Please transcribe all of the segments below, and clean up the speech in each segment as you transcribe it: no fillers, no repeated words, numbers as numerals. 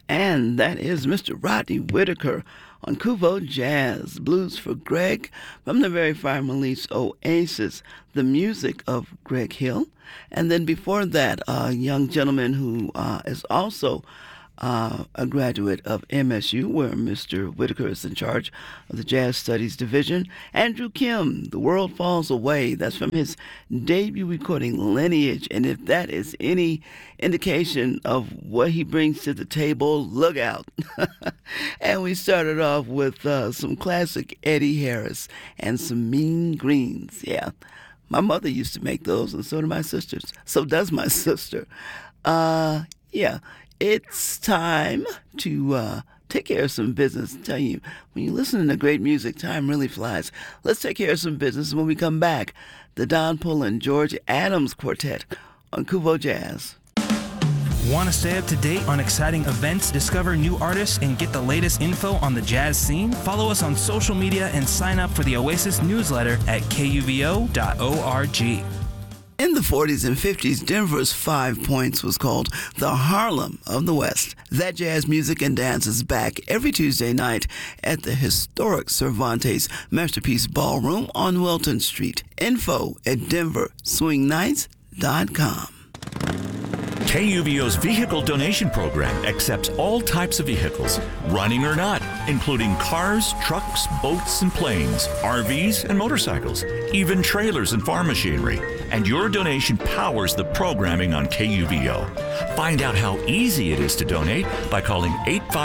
And that is Mr. Rodney Whitaker on Kuvo Jazz, Blues for Greg, from the very fine release Oasis, the music of Greg Hill. And then before that, a young gentleman who is also a graduate of MSU, where Mr. Whitaker is in charge of the Jazz Studies Division. Andrew Kim, The World Falls Away. That's from his debut recording, Lineage. And if that is any indication of what he brings to the table, look out. And we started off with some classic Eddie Harris and some Mean Greens. Yeah, my mother used to make those, and so do my sisters. So does my sister. Yeah. It's time to take care of some business. I tell you, when you listen to great music, time really flies. Let's take care of some business. When we come back, the Don Pullen George Adams Quartet on Kuvo Jazz. Want to stay up to date on exciting events, discover new artists, and get the latest info on the jazz scene? Follow us on social media and sign up for the Oasis newsletter at kuvo.org. In the 40s and 50s, Denver's 5 Points was called the Harlem of the West. That jazz music and dance is back every Tuesday night at the historic Cervantes Masterpiece Ballroom on Wilton Street. Info at denverswingnights.com. KUVO's vehicle donation program accepts all types of vehicles, running or not, including cars, trucks, boats, and planes, RVs, and motorcycles, even trailers and farm machinery. And your donation powers the programming on KUVO. Find out how easy it is to donate by calling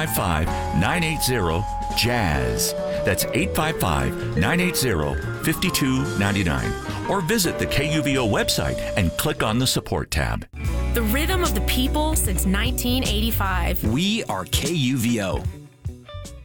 855-980-JAZZ. That's 855-980-5299. Or visit the KUVO website and click on the support tab. The rhythm of the people since 1985. We are KUVO.